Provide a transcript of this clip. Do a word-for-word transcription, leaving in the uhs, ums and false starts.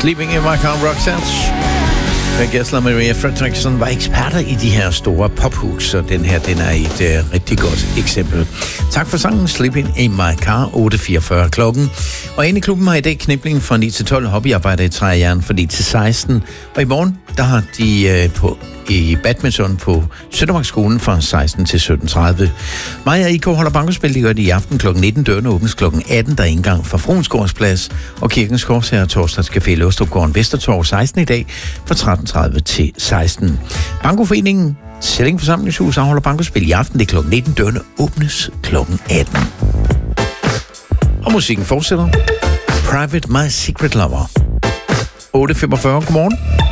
Sleeping in My Car, Roxanne. Gessler og Maria Fredriksson var eksperter i de her store pophus, så den her, den er et uh, rigtig godt eksempel. Tak for sangen Sleeping in My Car, otte fireogfyrre klokken. Og inde i klubben har i dag knipling fra ni til tolv, hobbyarbejder i træ og jern fra ni til seksten. Og i morgen, der har de uh, på i badminton på Søndermarksskolen fra seksten til sytten tredive. Maja og I K holder bankospil, de gør det i aften klokken nitten. Dørene åbnes klokken atten, der er indgang fra Fruensgårdsplads og Kirkens Korshær og Torsdags Café Låstrupgården Vestertorv seksten i dag fra tretten tredive til seksten. Bankoforeningen Selling Forsamlingshus afholder bankospil i aften, det er klokken nitten. Dørene åbnes klokken atten. Og musikken fortsætter. Private My Secret Lover. otte femogfyrre, godmorgen.